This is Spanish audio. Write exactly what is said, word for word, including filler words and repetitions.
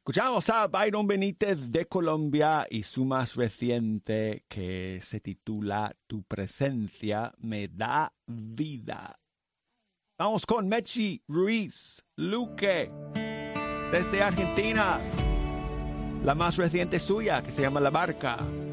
Escuchamos a Byron Benítez de Colombia y su más reciente que se titula Tu presencia me da vida. Vamos con Mechi Ruiz Luque desde Argentina. La más reciente suya que se llama La Barca.